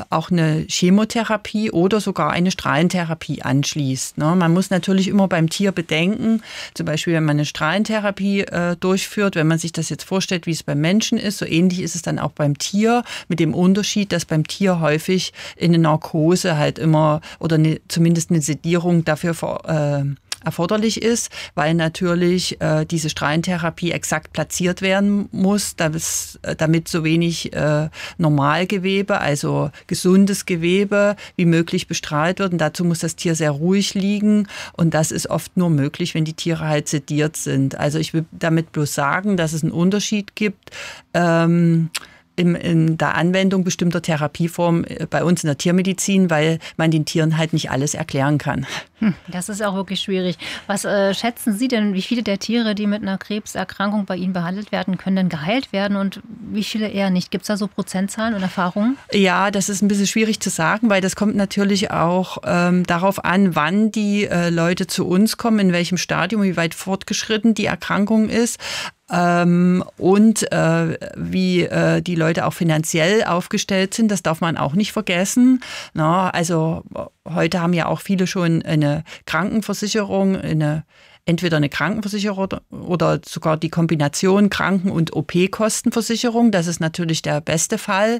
auch eine Chemotherapie oder sogar eine Strahlentherapie anschließt. Ne? Man muss natürlich immer beim Tier bedenken, zum Beispiel wenn man eine Strahlentherapie durchführt, wenn man sich das jetzt vorstellt, wie es beim Menschen ist, so ähnlich ist es dann auch beim Tier, mit dem Unterschied, dass beim Tier häufig eine Narkose halt immer oder zumindest eine Sedierung dafür erforderlich ist, weil natürlich diese Strahlentherapie exakt platziert werden muss, damit so wenig Normalgewebe, also gesundes Gewebe, wie möglich bestrahlt wird. Und dazu muss das Tier sehr ruhig liegen. Und das ist oft nur möglich, wenn die Tiere halt sediert sind. Also ich will damit bloß sagen, dass es einen Unterschied gibt, in der Anwendung bestimmter Therapieformen bei uns in der Tiermedizin, weil man den Tieren halt nicht alles erklären kann. Das ist auch wirklich schwierig. Was schätzen Sie denn, wie viele der Tiere, die mit einer Krebserkrankung bei Ihnen behandelt werden, können denn geheilt werden und wie viele eher nicht? Gibt es da so Prozentzahlen und Erfahrungen? Ja, das ist ein bisschen schwierig zu sagen, weil das kommt natürlich auch darauf an, wann die Leute zu uns kommen, in welchem Stadium, wie weit fortgeschritten die Erkrankung ist. Und wie die Leute auch finanziell aufgestellt sind, das darf man auch nicht vergessen. Na, also heute haben ja auch viele schon eine Krankenversicherung, entweder eine Krankenversicherung oder sogar die Kombination Kranken- und OP-Kostenversicherung. Das ist natürlich der beste Fall.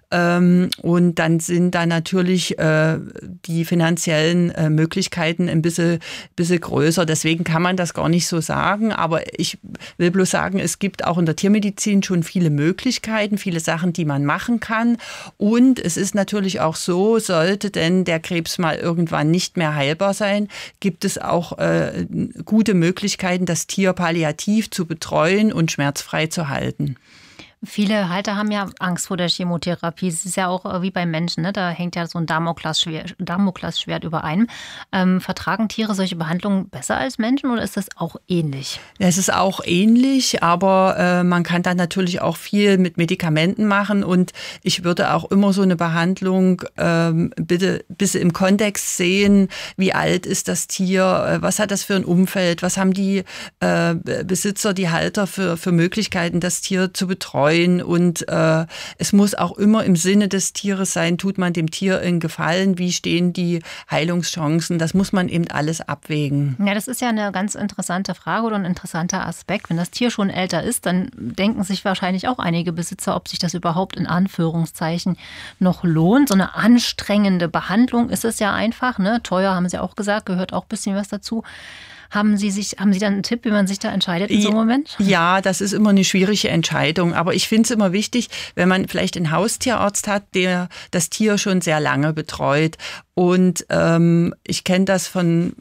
Und dann sind da natürlich die finanziellen Möglichkeiten ein bisschen größer. Deswegen kann man das gar nicht so sagen. Aber ich will bloß sagen, es gibt auch in der Tiermedizin schon viele Möglichkeiten, viele Sachen, die man machen kann. Und es ist natürlich auch so, sollte denn der Krebs mal irgendwann nicht mehr heilbar sein, gibt es auch gute Möglichkeiten, das Tier palliativ zu betreuen und schmerzfrei zu halten. Viele Halter haben ja Angst vor der Chemotherapie. Es ist ja auch wie beim Menschen, ne? Da hängt ja so ein Damoklesschwert über einem. Vertragen Tiere solche Behandlungen besser als Menschen oder ist das auch ähnlich? Es ist auch ähnlich, aber man kann dann natürlich auch viel mit Medikamenten machen und ich würde auch immer so eine Behandlung bitte ein bisschen im Kontext sehen, wie alt ist das Tier, was hat das für ein Umfeld, was haben die Besitzer, die Halter für Möglichkeiten, das Tier zu betreuen. Und es muss auch immer im Sinne des Tieres sein, tut man dem Tier einen Gefallen, wie stehen die Heilungschancen, das muss man eben alles abwägen. Ja, das ist ja eine ganz interessante Frage oder ein interessanter Aspekt. Wenn das Tier schon älter ist, dann denken sich wahrscheinlich auch einige Besitzer, ob sich das überhaupt in Anführungszeichen noch lohnt. So eine anstrengende Behandlung ist es ja einfach, ne? Teuer, haben Sie auch gesagt, gehört auch ein bisschen was dazu. Haben Sie dann einen Tipp, wie man sich da entscheidet in so einem Moment? Ja, das ist immer eine schwierige Entscheidung. Aber ich finde es immer wichtig, wenn man vielleicht einen Haustierarzt hat, der das Tier schon sehr lange betreut. Und ich kenne das von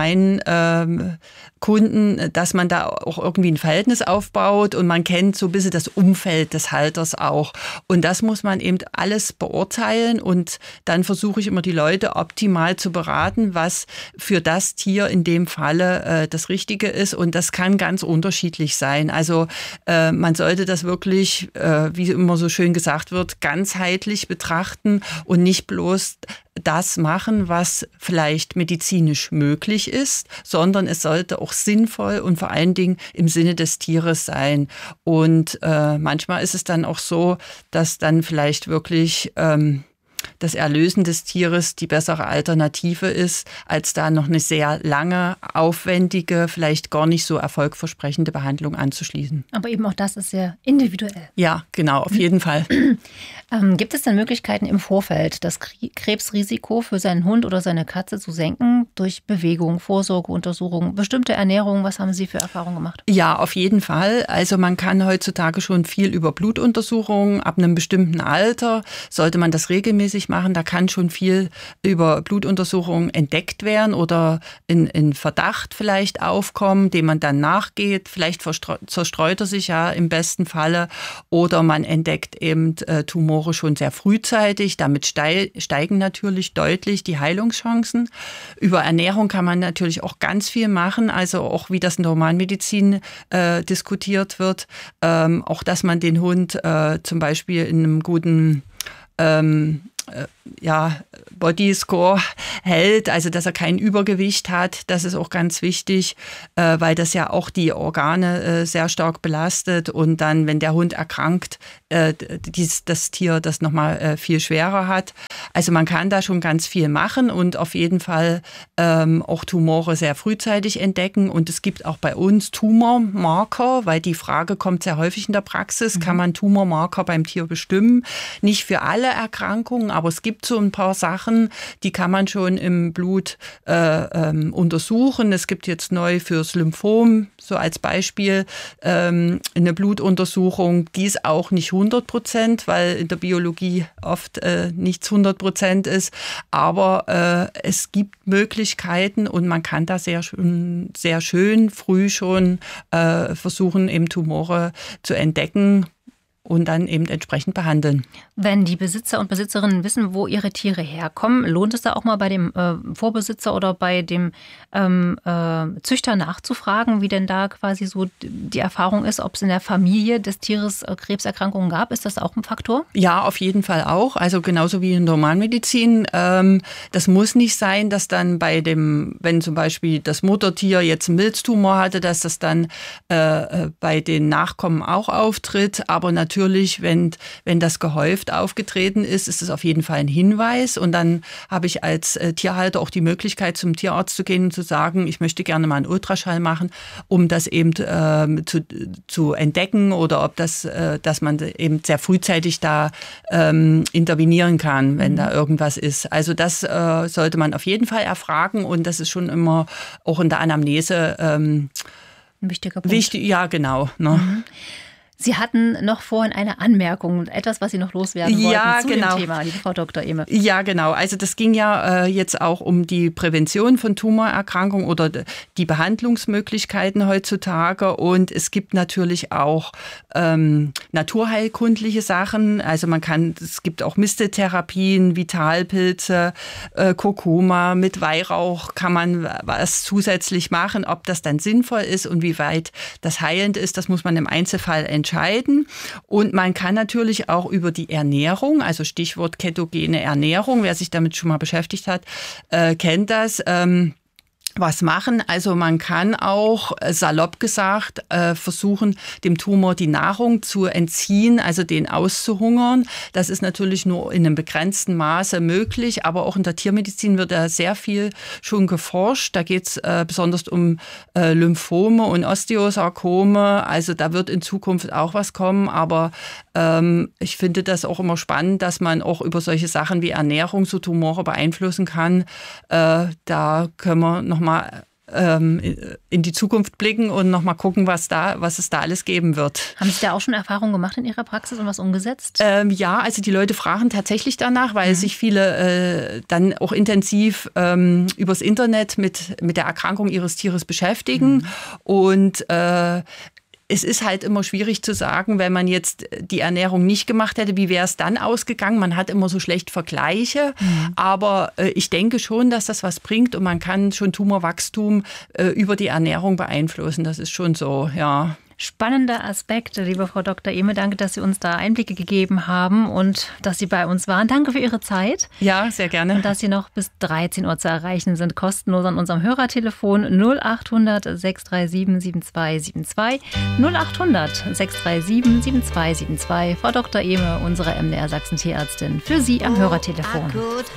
meinen Kunden, dass man da auch irgendwie ein Verhältnis aufbaut und man kennt so ein bisschen das Umfeld des Halters auch. Und das muss man eben alles beurteilen und dann versuche ich immer die Leute optimal zu beraten, was für das Tier in dem Falle das Richtige ist. Und das kann ganz unterschiedlich sein. Also man sollte das wirklich, wie immer so schön gesagt wird, ganzheitlich betrachten und nicht bloß das machen, was vielleicht medizinisch möglich ist, sondern es sollte auch sinnvoll und vor allen Dingen im Sinne des Tieres sein. Und manchmal ist es dann auch so, dass dann vielleicht wirklich das Erlösen des Tieres die bessere Alternative ist, als da noch eine sehr lange, aufwendige, vielleicht gar nicht so erfolgversprechende Behandlung anzuschließen. Aber eben auch das ist sehr individuell. Ja, genau, auf jeden Fall. Gibt es denn Möglichkeiten im Vorfeld, das Krebsrisiko für seinen Hund oder seine Katze zu senken durch Bewegung, Vorsorgeuntersuchungen, bestimmte Ernährung? Was haben Sie für Erfahrungen gemacht? Ja, auf jeden Fall. Also man kann heutzutage schon viel über Blutuntersuchungen. Ab einem bestimmten Alter sollte man das regelmäßig machen. Da kann schon viel über Blutuntersuchungen entdeckt werden oder in Verdacht vielleicht aufkommen, dem man dann nachgeht. Vielleicht zerstreut er sich ja im besten Falle oder man entdeckt eben Tumore schon sehr frühzeitig. Damit steigen natürlich deutlich die Heilungschancen. Über Ernährung kann man natürlich auch ganz viel machen, also auch wie das in der Humanmedizin diskutiert wird. Auch, dass man den Hund zum Beispiel in einem guten Bodyscore hält, also dass er kein Übergewicht hat. Das ist auch ganz wichtig, weil das ja auch die Organe sehr stark belastet und dann, wenn der Hund erkrankt, das Tier das nochmal viel schwerer hat. Also man kann da schon ganz viel machen und auf jeden Fall auch Tumore sehr frühzeitig entdecken. Und es gibt auch bei uns Tumormarker, weil die Frage kommt sehr häufig in der Praxis, kann man Tumormarker beim Tier bestimmen? Nicht für alle Erkrankungen, aber es gibt so ein paar Sachen, die kann man schon im Blut untersuchen. Es gibt jetzt neu fürs Lymphom, so als Beispiel, eine Blutuntersuchung, die ist auch nicht 100%, weil in der Biologie oft nichts 100% ist, aber es gibt Möglichkeiten und man kann da sehr schön früh schon versuchen, eben Tumore zu entdecken und dann eben entsprechend behandeln. Wenn die Besitzer und Besitzerinnen wissen, wo ihre Tiere herkommen, lohnt es da auch mal bei dem Vorbesitzer oder bei dem Züchter nachzufragen, wie denn da quasi so die Erfahrung ist, ob es in der Familie des Tieres Krebserkrankungen gab? Ist das auch ein Faktor? Ja, auf jeden Fall auch. Also genauso wie in der Humanmedizin. Das muss nicht sein, dass dann wenn zum Beispiel das Muttertier jetzt einen Milztumor hatte, dass das dann bei den Nachkommen auch auftritt. Aber natürlich, wenn das gehäuft aufgetreten ist, ist es auf jeden Fall ein Hinweis. Und dann habe ich als Tierhalter auch die Möglichkeit, zum Tierarzt zu gehen und zu sagen, ich möchte gerne mal einen Ultraschall machen, um das eben zu entdecken oder ob dass man eben sehr frühzeitig da intervenieren kann, wenn da irgendwas ist. Also das sollte man auf jeden Fall erfragen und das ist schon immer auch in der Anamnese ein wichtiger Punkt. Wichtig, ja, genau. Ne? Mhm. Sie hatten noch vorhin eine Anmerkung, etwas, was Sie noch loswerden wollten zu dem Thema, liebe Frau Dr. Ehme. Ja, genau. Also das ging ja jetzt auch um die Prävention von Tumorerkrankungen oder die Behandlungsmöglichkeiten heutzutage. Und es gibt natürlich auch naturheilkundliche Sachen. Also es gibt auch Misteltherapien, Vitalpilze, Kurkuma, mit Weihrauch kann man was zusätzlich machen. Ob das dann sinnvoll ist und wie weit das heilend ist, das muss man im Einzelfall entscheiden. Und man kann natürlich auch über die Ernährung, also Stichwort ketogene Ernährung, wer sich damit schon mal beschäftigt hat, kennt das, was machen. Also man kann auch, salopp gesagt, versuchen, dem Tumor die Nahrung zu entziehen, also den auszuhungern. Das ist natürlich nur in einem begrenzten Maße möglich, aber auch in der Tiermedizin wird da sehr viel schon geforscht. Da geht es besonders um Lymphome und Osteosarkome. Also da wird in Zukunft auch was kommen, aber ich finde das auch immer spannend, dass man auch über solche Sachen wie Ernährung so Tumore beeinflussen kann. Da können wir nochmal in die Zukunft blicken und nochmal gucken, was es da alles geben wird. Haben Sie da auch schon Erfahrungen gemacht in Ihrer Praxis und was umgesetzt? Ja, also die Leute fragen tatsächlich danach, weil sich viele dann auch intensiv übers Internet mit der Erkrankung ihres Tieres beschäftigen. Und es ist halt immer schwierig zu sagen, wenn man jetzt die Ernährung nicht gemacht hätte, wie wäre es dann ausgegangen? Man hat immer so schlecht Vergleiche, aber ich denke schon, dass das was bringt und man kann schon Tumorwachstum über die Ernährung beeinflussen. Das ist schon so, ja. Spannender Aspekt, liebe Frau Dr. Ehme. Danke, dass Sie uns da Einblicke gegeben haben und dass Sie bei uns waren. Danke für Ihre Zeit. Ja, sehr gerne. Und dass Sie noch bis 13 Uhr zu erreichen sind, kostenlos an unserem Hörertelefon 0800 637 7272. 0800 637 7272. Frau Dr. Ehme, unsere MDR Sachsen Tierärztin, für Sie am Hörertelefon.